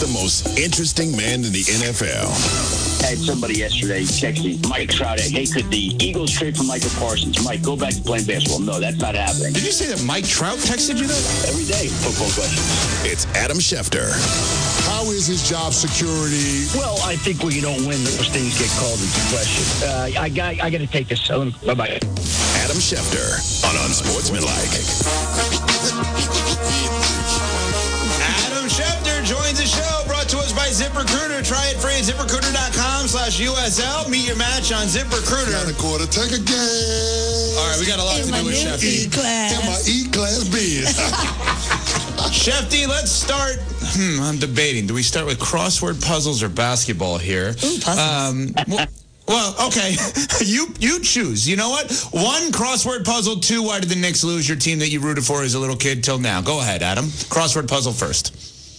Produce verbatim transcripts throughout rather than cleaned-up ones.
the most interesting man in the N F L. I had somebody yesterday texting Mike Trout, hey, could the Eagles trade for Michael Parsons? Mike, go back to playing basketball. No, that's not happening. Did you say that Mike Trout texted you that? Every day, football questions. It's Adam Schefter. How is his job security? Well, I think when you don't win, those things get called into question. Uh, I got I got to take this. So, bye-bye. Adam Schefter on Unsportsmanlike. Adam Schefter joins the show, brought to us by ZipRecruiter. Try it free at ZipRecruiter.com slash USL. Meet your match on ZipRecruiter. Got a quarter, take a game. All right, we got a lot In to my do with new Shefty. E-class. In my E-class biz. Shefty, let's start. Hmm, I'm debating. Do we start with crossword puzzles or basketball here? Ooh, puzzles. Um, well, well, okay. you you choose. You know what? One, crossword puzzle. Two, why did the Knicks lose? Your team that you rooted for as a little kid till now. Go ahead, Adam. Crossword puzzle first.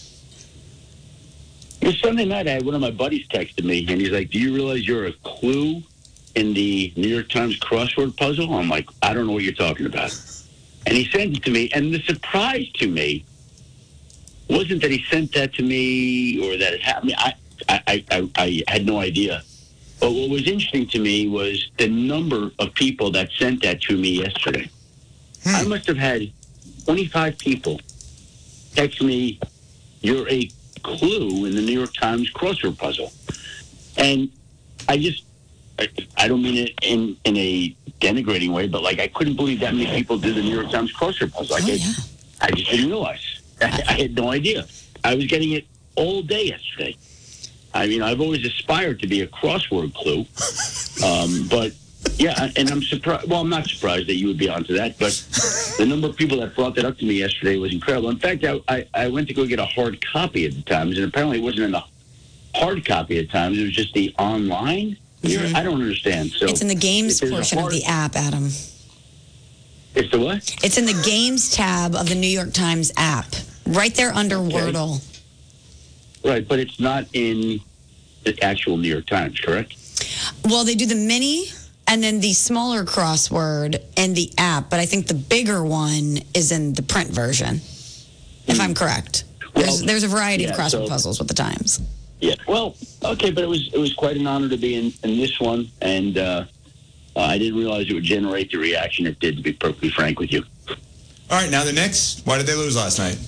This Sunday night, I had one of my buddies texted me, and he's like, do you realize you're a clue in the New York Times crossword puzzle? I'm like, I don't know what you're talking about. And he sent it to me, and the surprise to me wasn't that he sent that to me or that it happened. I, I, I, I had no idea. But what was interesting to me was the number of people that sent that to me yesterday. Hmm. I must have had twenty-five people text me, you're a clue in the New York Times crossword puzzle. And I just, I, I don't mean it in, in a denigrating way, but like I couldn't believe that many people did the New York Times crossword puzzle. Like Oh, I, yeah. I just didn't realize. I, I had no idea. I was getting it all day yesterday. I mean, I've always aspired to be a crossword clue. Um, but, yeah, and I'm surprised. Well, I'm not surprised that you would be onto that, but the number of people that brought that up to me yesterday was incredible. In fact, I, I, I went to go get a hard copy at the Times, and apparently it wasn't in the hard copy at the Times. It was just the online. Mm-hmm. I don't understand. So It's in the games if there's a portion hard- of the app, Adam. It's the what? It's in the games tab of the New York Times app, right there under Okay. Wordle. Right, but it's not in the actual New York Times, correct? Well, they do the mini and then the smaller crossword in the app, but I think the bigger one is in the print version, if Hmm. I'm correct. Well, There's, there's a variety yeah, of crossword so- puzzles with the Times. Yeah. Well, okay, but it was it was quite an honor to be in, in this one, and uh, uh, I didn't realize it would generate the reaction it did, to be perfectly frank with you. All right, now the Knicks. Why did they lose last night?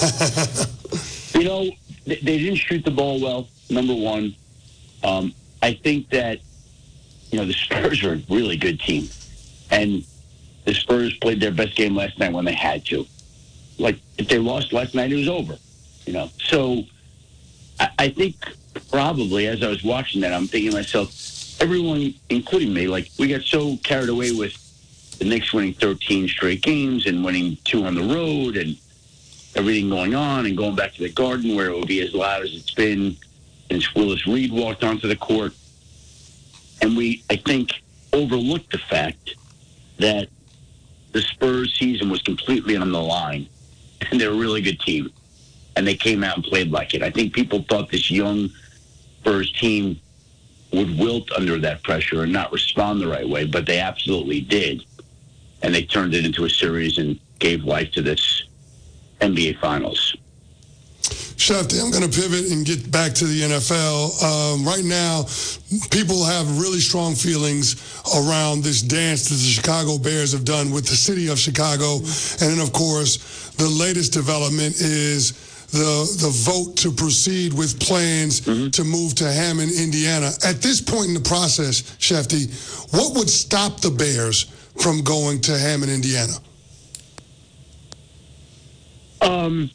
You know, they, they didn't shoot the ball well, number one. Um, I think that, you know, the Spurs are a really good team. And the Spurs played their best game last night when they had to. Like, if they lost last night, it was over, you know. So I, I think probably as I was watching that, I'm thinking to myself, everyone, including me, like, we got so carried away with the Knicks winning thirteen straight games and winning two on the road and everything going on and going back to the Garden where it would be as loud as it's been since Willis Reed walked onto the court. And we, I think, overlooked the fact that the Spurs season was completely on the line. And they're a really good team. And they came out and played like it. I think people thought this young Spurs team would wilt under that pressure and not respond the right way, but they absolutely did. And they turned it into a series and gave life to this N B A Finals. Shefty, I'm going to pivot and get back to the N F L. Um, right now, people have really strong feelings around this dance that the Chicago Bears have done with the city of Chicago. And then, of course, the latest development is the the vote to proceed with plans mm-hmm. to move to Hammond, Indiana. At this point in the process, Shefty, what would stop the Bears from going to Hammond, Indiana? Um,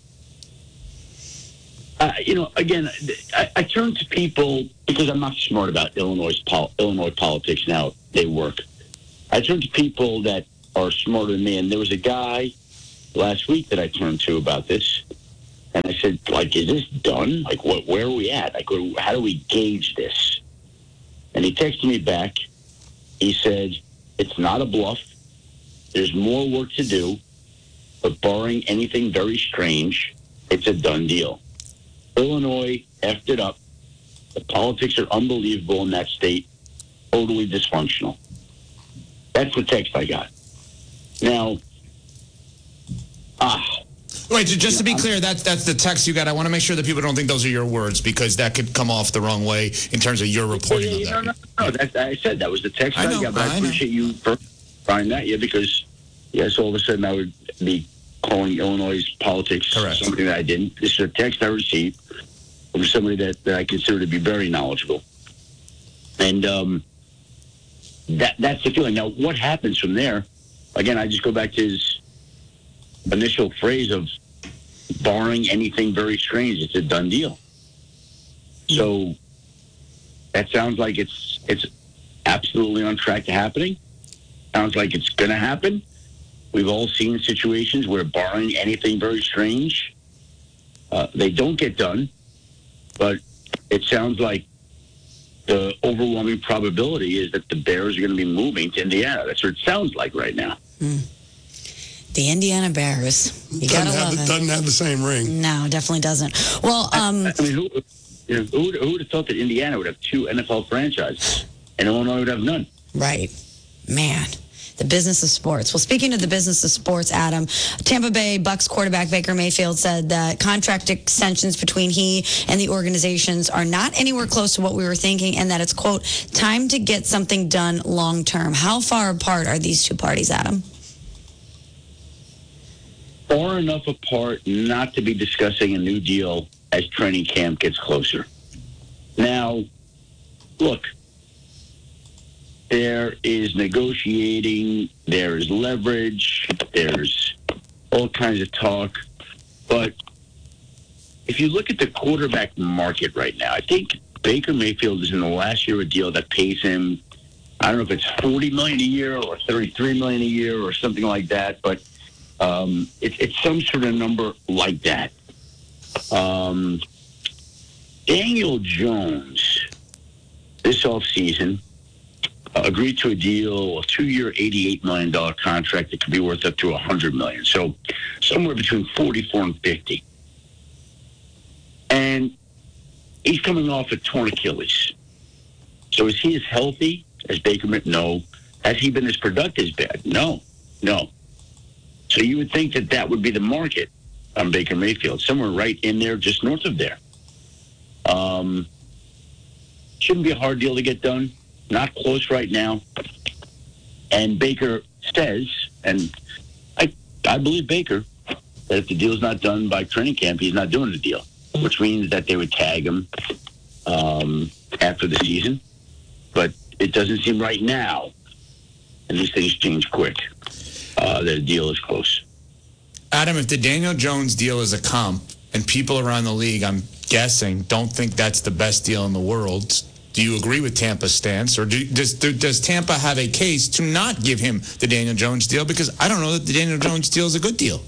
uh, you know, again, I, I turn to people because I'm not smart about Illinois pol- Illinois politics and how they work. I turn to people that are smarter than me, and there was a guy last week that I turned to about this, and I said, like, is this done? Like, what? Where are we at? Like, how do we gauge this? And he texted me back. He said, it's not a bluff. There's more work to do. But barring anything very strange, it's a done deal. Illinois effed it up. The politics are unbelievable in that state. Totally dysfunctional. That's the text I got. Now, ah, Wait, just to be clear, that's that's the text you got. I want to make sure that people don't think those are your words because that could come off the wrong way in terms of your reporting yeah, yeah, of that. No, no, no. That, I said that was the text I I, know, got, but I, I know. appreciate you for finding that, yeah, because, yes, all of a sudden I would be calling Illinois politics Correct. something that I didn't. This is a text I received from somebody that, that I consider to be very knowledgeable. And um, that that's the feeling. Now, what happens from there? Again, I just go back to his initial phrase of barring anything very strange, it's a done deal. So that sounds like it's it's absolutely on track to happening. Sounds like it's going to happen. We've all seen situations where barring anything very strange, uh, they don't get done. But it sounds like the overwhelming probability is that the Bears are going to be moving to Indiana. That's what it sounds like right now. Mm. The Indiana Bears. You doesn't gotta have love the, it. Doesn't have the same ring. No, definitely doesn't. Well, um, I, I mean, who, you know, who, would, who would have thought that Indiana would have two N F L franchises and Illinois would have none? right. Man. The business of sports. Well, speaking of the business of sports, Adam, Tampa Bay Bucks quarterback Baker Mayfield said that contract extensions between he and the organizations are not anywhere close to what we were thinking, and that it's, quote, time to get something done long term. How far apart are these two parties, Adam? Far enough apart not to be discussing a new deal as training camp gets closer. Now, look, there is negotiating, there is leverage, there's all kinds of talk. But if you look at the quarterback market right now, I think Baker Mayfield is in the last year of a deal that pays him, I don't know if it's forty million dollars a year or thirty-three million dollars a year or something like that, but um, it, it's some sort of number like that. Um, Daniel Jones, this offseason, Uh, agreed to a deal, a two-year, eighty-eight million dollars contract that could be worth up to one hundred million dollars. So somewhere between forty-four and fifty. And he's coming off a torn Achilles. So is he as healthy as Baker Mayfield? No. Has he been as productive as bad? No. No. So you would think that that would be the market on Baker Mayfield, somewhere right in there, just north of there. Um, shouldn't be a hard deal to get done. Not close right now. And Baker says, and I I believe Baker, that if the deal's not done by training camp, he's not doing the deal, which means that they would tag him um, after the season. But it doesn't seem right now, and these things change quick, uh, that a deal is close. Adam, if the Daniel Jones deal is a comp, and people around the league, I'm guessing, don't think that's the best deal in the world, do you agree with Tampa's stance, or do, does do, does Tampa have a case to not give him the Daniel Jones deal? Because I don't know that the Daniel Jones deal is a good deal.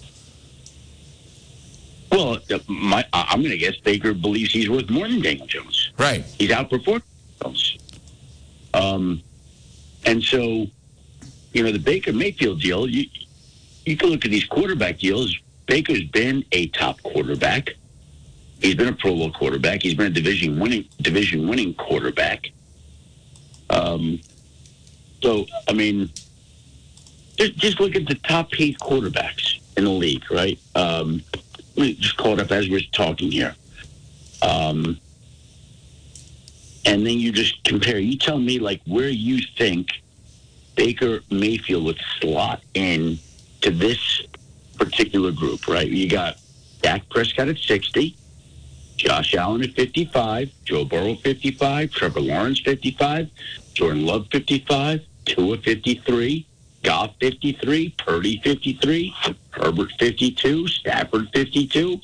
Well, my, I'm going to guess Baker believes he's worth more than Daniel Jones. Right. He's outperformed Jones. Um, and so, you know, the Baker Mayfield deal, you, you can look at these quarterback deals. Baker's been a top quarterback. He's been a Pro Bowl quarterback. He's been a division winning division winning quarterback. Um, so I mean, just just look at the top paid quarterbacks in the league, right? Um, let me just call it up as we're talking here, um, and then you just compare. You tell me like where you think Baker Mayfield would slot in to this particular group, right? You got Dak Prescott at sixty. Josh Allen at fifty-five, Joe Burrow fifty-five, Trevor Lawrence fifty-five, Jordan Love fifty-five, Tua fifty-three, Goff fifty-three, Purdy fifty-three, Herbert fifty-two, Stafford fifty-two.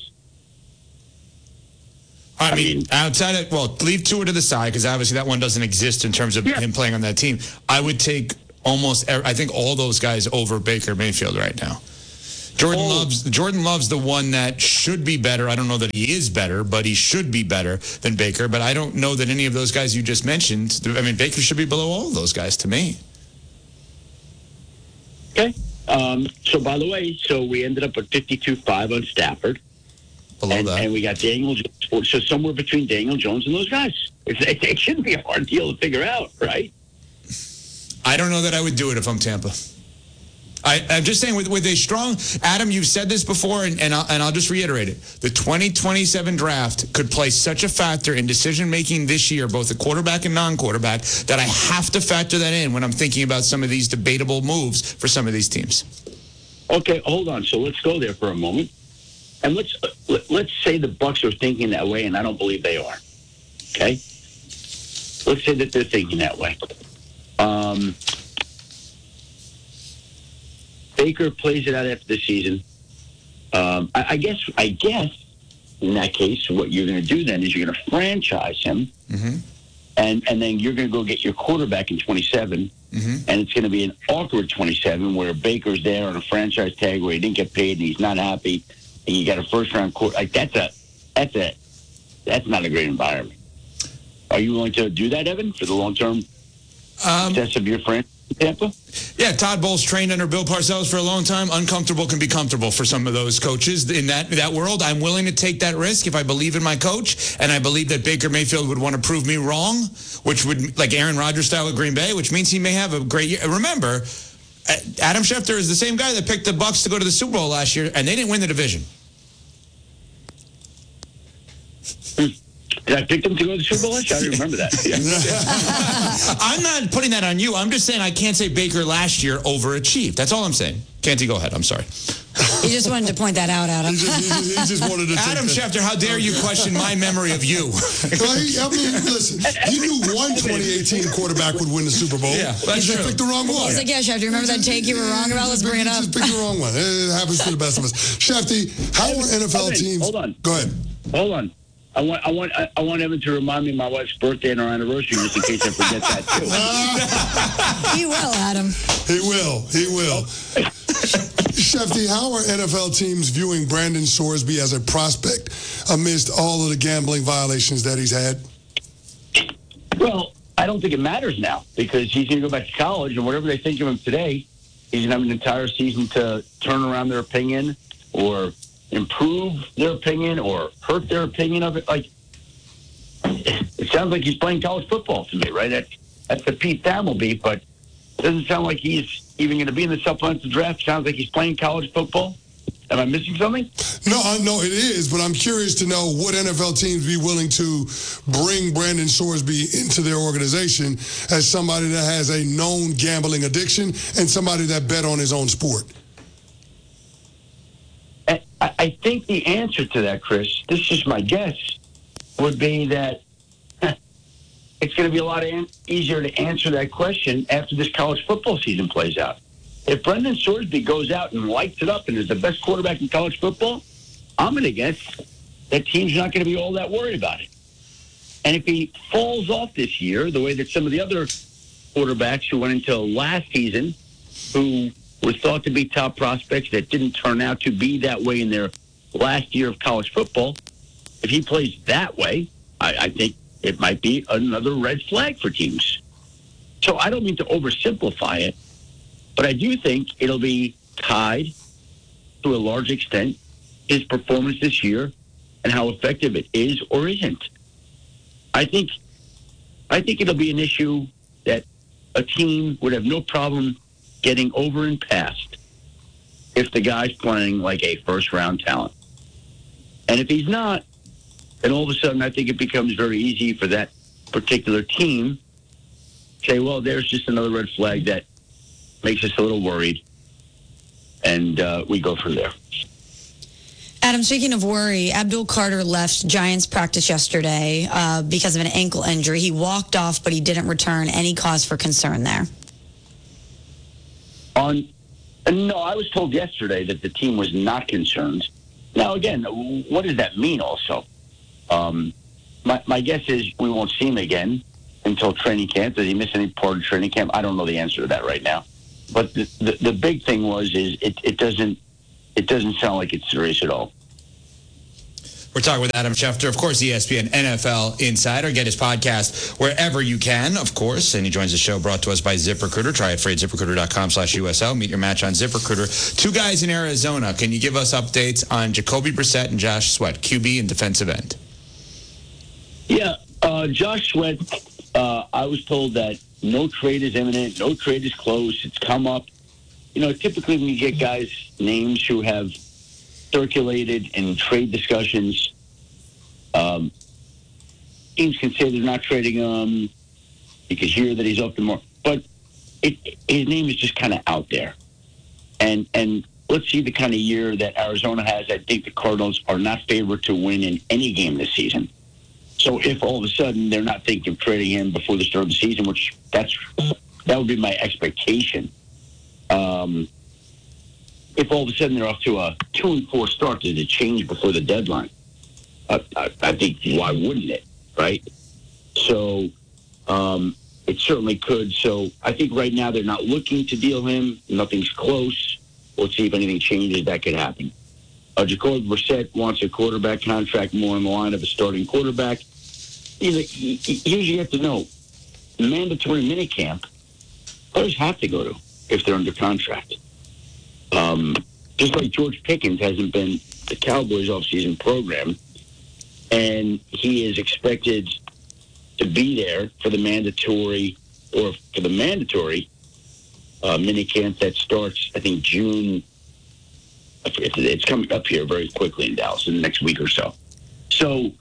I mean, outside of, well, leave Tua to the side because obviously that one doesn't exist in terms of Yeah. him playing on that team. I would take almost, every, I think all those guys over Baker Mayfield right now. Jordan Oh. Love's Jordan Love's the one that should be better. I don't know that he is better, but he should be better than Baker. But I don't know that any of those guys you just mentioned. I mean, Baker should be below all of those guys to me. Okay. Um, so, by the way, so we ended up at fifty-two five on Stafford. Below And, that. and we got Daniel Jones. So somewhere between Daniel Jones and those guys. It's, it, it shouldn't be a hard deal to figure out, right? I don't know that I would do it if I'm Tampa. I, I'm just saying, with, with a strong Adam, you've said this before, and, and, I'll, and I'll just reiterate it. The twenty twenty-seven draft could play such a factor in decision making this year, both the quarterback and non-quarterback, that I have to factor that in when I'm thinking about some of these debatable moves for some of these teams. Okay, hold on. So let's go there for a moment, and let's let, let's say the Bucs are thinking that way, and I don't believe they are. Okay, let's say that they're thinking that way. Um. Baker plays it out after the season. Um, I, I guess. I guess in that case, what you're going to do then is you're going to franchise him, mm-hmm. and and then you're going to go get your quarterback in twenty-seven, mm-hmm. and it's going to be an awkward twenty-seven where Baker's there on a franchise tag where he didn't get paid and he's not happy, and you got a first round quarter. Like that's a that's a that's not a great environment. Are you willing to do that, Evan, for the long term um, success of your franchise in Tampa? Yeah, Todd Bowles trained under Bill Parcells for a long time. Uncomfortable can be comfortable for some of those coaches in that that world. I'm willing to take that risk if I believe in my coach, and I believe that Baker Mayfield would want to prove me wrong, which would, like Aaron Rodgers style at Green Bay, which means he may have a great year. Remember, Adam Schefter is the same guy that picked the Bucs to go to the Super Bowl last year, and they didn't win the division. Did I pick them to go to the Super Bowl last year? I don't remember that. Yeah. I'm not putting that on you. I'm just saying I can't say Baker last year overachieved. That's all I'm saying. Canty, go ahead. I'm sorry. He just wanted to point that out, Adam. He just, he just, he just wanted to take Adam the- Schefter, how dare you question my memory of you? Well, he, I mean, listen, he knew one twenty eighteen quarterback would win the Super Bowl. Yeah, he that's just true. picked the wrong one. He's like, yeah, Chef, do you remember that take you were wrong about? Let's bring it He up. just picked the wrong one. It happens to the best of us. Shefty, how are N F L Evan, teams? hold on. Go ahead. Hold on. I want, I want, I want Evan to remind me of my wife's birthday and our anniversary, just in case I forget that too. He will, Adam. He will. He will. Shefty, how are N F L teams viewing Brandon Sorsby as a prospect amidst all of the gambling violations that he's had? Well, I don't think it matters now because he's going to go back to college, and whatever they think of him today, he's going to have an entire season to turn around their opinion or improve their opinion or hurt their opinion of it. Like, it sounds like he's playing college football to me, right? That's, that's the Pete Thamel beat, but it doesn't sound like he's even going to be in the supplemental draft. Sounds like he's playing college football. Am I missing something? No, I know it is, but I'm curious to know would N F L teams be willing to bring Brandon Sorsby into their organization as somebody that has a known gambling addiction and somebody that bet on his own sport? I, I think the answer to that, Chris, this is just my guess, would be that it's going to be a lot an- easier to answer that question after this college football season plays out. If Brendan Sorsby goes out and lights it up and is the best quarterback in college football, I'm going to guess that team's not going to be all that worried about it. And if he falls off this year, the way that some of the other quarterbacks who went into last season, who were thought to be top prospects that didn't turn out to be that way in their last year of college football, if he plays that way, I, I think it might be another red flag for teams. So I don't mean to oversimplify it, but I do think it'll be tied to a large extent his performance this year and how effective it is or isn't. I think I think it'll be an issue that a team would have no problem getting over and past if the guy's playing like a first-round talent. And if he's not, then all of a sudden I think it becomes very easy for that particular team to say, well, there's just another red flag that makes us a little worried, and uh, we go from there. Adam, speaking of worry, Abdul Carter left Giants practice yesterday uh, because of an ankle injury. He walked off, but he didn't return. Any cause for concern there? On, no, I was told yesterday that the team was not concerned. Now, again, what does that mean also? Um, my, my guess is we won't see him again until training camp. Did he miss any part of training camp? I don't know the answer to that right now. But the, the, the big thing was is it, it doesn't it doesn't sound like it's serious at all. We're talking with Adam Schefter, of course, E S P N N F L Insider. Get his podcast wherever you can, of course. And he joins the show brought to us by ZipRecruiter. Try it free at ZipRecruiter.com slash USL. Meet your match on ZipRecruiter. Two guys in Arizona. Can you give us updates on Jacoby Brissett and Josh Sweat, Q B and defensive end? Yeah, uh, Josh Sweat, uh, I was told that no trade is imminent, no trade is close. It's come up you know, typically when you get guys' names who have circulated in trade discussions, um, teams can say they're not trading him. You can hear that he's off the market, but it, his name is just kind of out there. And and let's see the kind of year that Arizona has. I think the Cardinals are not favored to win in any game this season. So if all of a sudden they're not thinking of trading him before the start of the season, which that's that would be my expectation. Um, if all of a sudden they're off to a two and four start, does it change before the deadline? Uh, I, I think why wouldn't it, right? So um, it certainly could. So I think right now they're not looking to deal him. Nothing's close. We'll see if anything changes. That could happen. Uh, Jacoby Brissett wants a quarterback contract more in the line of a starting quarterback. You know, here's you have to know, mandatory minicamp, players have to go to if they're under contract. Um, just like George Pickens hasn't been the Cowboys offseason program, and he is expected to be there for the mandatory or for the mandatory uh, minicamp that starts, I think, June. It's coming up here very quickly in Dallas in the next week or so. So,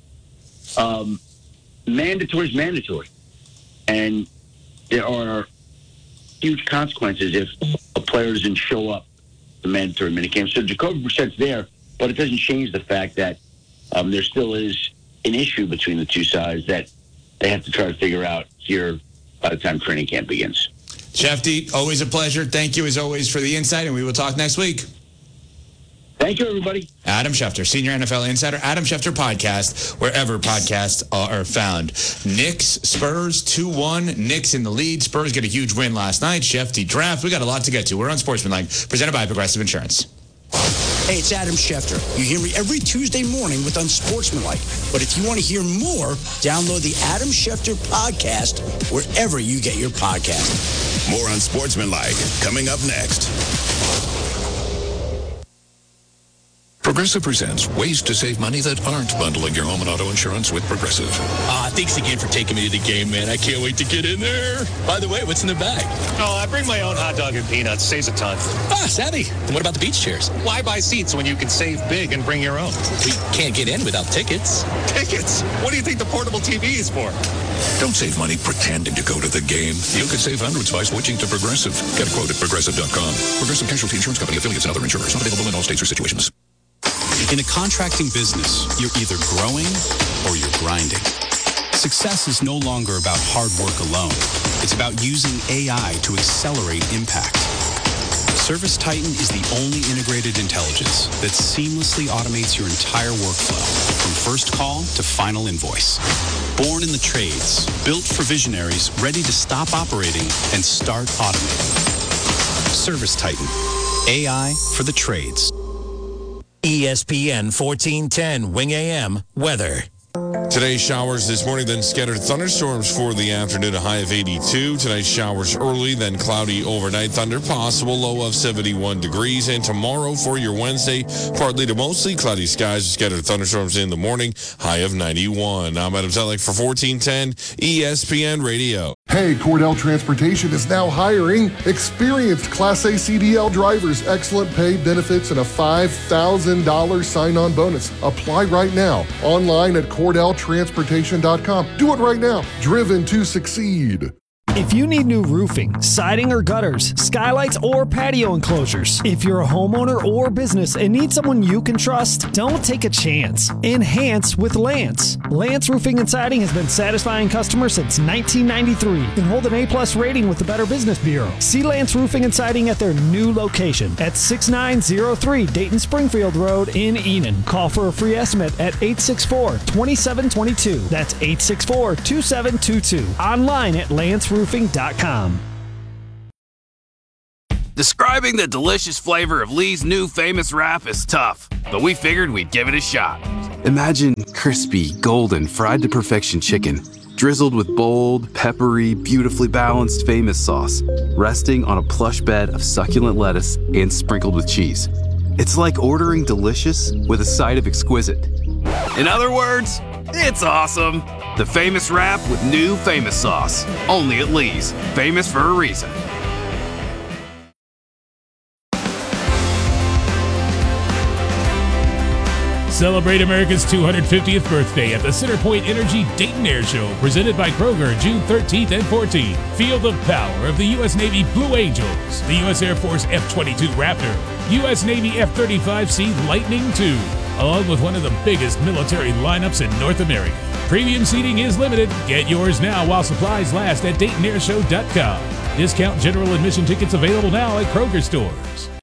um, mandatory is mandatory. And there are huge consequences if a player doesn't show up the mandatory minicamp. So Jacoby Brissett's there, but it doesn't change the fact that um, there still is an issue between the two sides that they have to try to figure out here by the time training camp begins. Shefty, always a pleasure. Thank you as always for the insight, and we will talk next week. Thank you, everybody. Adam Schefter, Senior N F L Insider, Adam Schefter Podcast, wherever podcasts are found. Knicks, Spurs, two one. Knicks in the lead. Spurs get a huge win last night. Shefty draft. We got a lot to get to. We're on Sportsmanlike, presented by Progressive Insurance. Hey, it's Adam Schefter. You hear me every Tuesday morning with Unsportsmanlike. But if you want to hear more, download the Adam Schefter Podcast wherever you get your podcast. More on Sportsmanlike coming up next. Progressive presents ways to save money that aren't bundling your home and auto insurance with Progressive. Ah, thanks again for taking me to the game, man. I can't wait to get in there. By the way, what's in the bag? Oh, I bring my own hot dog and peanuts. Saves a ton. Ah, savvy. Then what about the beach chairs? Why buy seats when you can save big and bring your own? We can't get in without tickets. Tickets? What do you think the portable T V is for? Don't save money pretending to go to the game. You could save hundreds by switching to Progressive. Get a quote at Progressive dot com. Progressive Casualty Insurance Company, affiliates, and other insurers. Not available in all states or situations. In a contracting business, you're either growing or you're grinding. Success is no longer about hard work alone. It's about using A I to accelerate impact. ServiceTitan is the only integrated intelligence that seamlessly automates your entire workflow, from first call to final invoice. Born in the trades, built for visionaries ready to stop operating and start automating. ServiceTitan, A I for the trades. E S P N fourteen ten Wing A M weather. Today's showers this morning, then scattered thunderstorms for the afternoon, a high of eighty-two. Tonight's showers early, then cloudy overnight. Thunder possible, low of seventy-one degrees. And tomorrow for your Wednesday, partly to mostly cloudy skies, scattered thunderstorms in the morning, high of ninety-one. I'm Adam Zellick for fourteen ten E S P N Radio. Hey, Cordell Transportation is now hiring experienced Class A C D L drivers, excellent pay, benefits, and a five thousand dollars sign-on bonus. Apply right now, online at Cordell Transportation dot com. Do it right now. Driven to succeed. If you need new roofing, siding or gutters, skylights or patio enclosures, if you're a homeowner or business and need someone you can trust, don't take a chance. Enhance with Lance. Lance Roofing and Siding has been satisfying customers since nineteen ninety-three and hold an A-plus rating with the Better Business Bureau. See Lance Roofing and Siding at their new location at sixty-nine oh three Dayton Springfield Road in Enon. Call for a free estimate at eight six four, two seven two two. That's eight six four, two seven two two. Online at lance roofing dot com. Describing the delicious flavor of Lee's new famous wrap is tough, but we figured we'd give it a shot. Imagine crispy, golden, fried to perfection chicken, drizzled with bold, peppery, beautifully balanced famous sauce, resting on a plush bed of succulent lettuce and sprinkled with cheese. It's like ordering delicious with a side of exquisite. In other words, it's awesome. The famous wrap with new famous sauce. Only at Lee's. Famous for a reason. Celebrate America's two hundred fiftieth birthday at the CenterPoint Energy Dayton Air Show, presented by Kroger, June thirteenth and fourteenth. Feel the power of the U S Navy Blue Angels, the U S Air Force F twenty-two Raptor, U S Navy F thirty-five C Lightning two, along with one of the biggest military lineups in North America. Premium seating is limited. Get yours now while supplies last at Dayton Air Show dot com. Discount general admission tickets available now at Kroger stores.